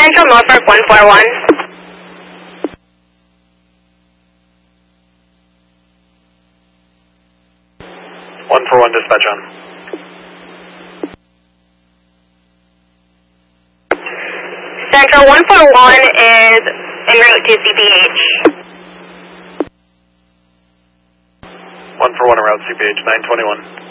Central Norfolk 141. One for one, dispatch on. Central 141 is en route to CPH. 141 en route, CPH 921.